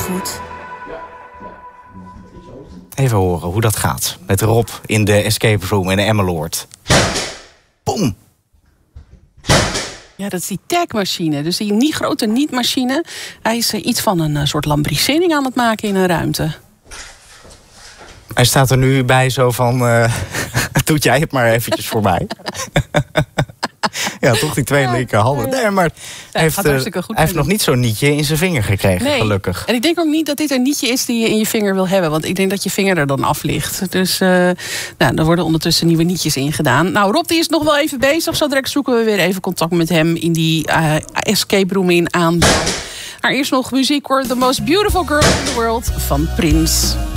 goed. Even horen hoe dat gaat met Rob in de escape room in de Emmeloord. Boom! Ja, dat is die tagmachine. Dus die grote niet-machine. Hij is iets van een soort lambricering aan het maken in een ruimte. Hij staat er nu bij zo van... doe jij het maar eventjes voor mij. Ja, toch die twee linkerhanden. Nee, maar hij heeft nog niet zo'n nietje in zijn vinger gekregen, gelukkig. En ik denk ook niet dat dit een nietje is die je in je vinger wil hebben. Want ik denk dat je vinger er dan af ligt. Dus er worden ondertussen nieuwe nietjes ingedaan. Nou, Rob die is nog wel even bezig. Zo direct zoeken we weer even contact met hem in die escape room in aanbouw. Maar eerst nog muziek voor The Most Beautiful Girl in the World van Prince.